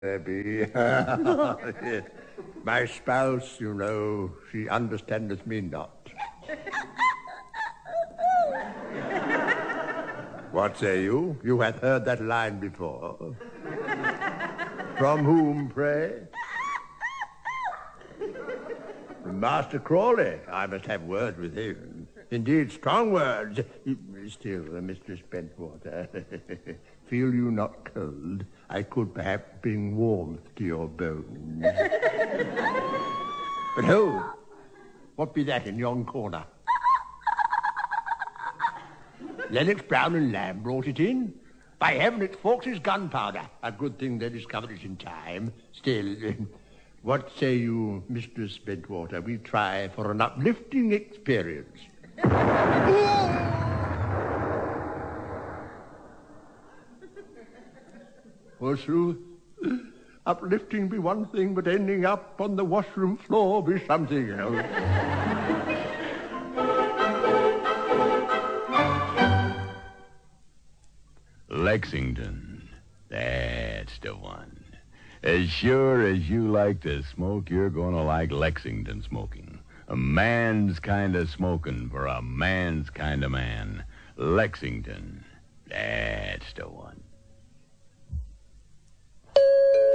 Maybe. Yes. My spouse, you know, she understandeth me not. What say you? You have heard that line before. From whom, pray? Master Crawley. I must have words with him. Indeed, strong words. Still, Mistress Bentwater, feel you not cold? I could perhaps bring warmth to your bones. But hold, what be that in yon corner? Lennox, Brown and Lamb brought it in. By heaven, it's Fawkes's gunpowder. A good thing they discovered it in time. Still, what say you, Mistress Bentwater? We try for an uplifting experience. Forsooth, uplifting be one thing, but ending up on the washroom floor be something else. Lexington, that's the one. As sure as you like to smoke, you're going to like Lexington smoking. A man's kind of smoking for a man's kind of man. Lexington, that's the one.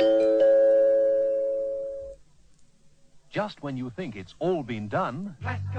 Just when you think it's all been done...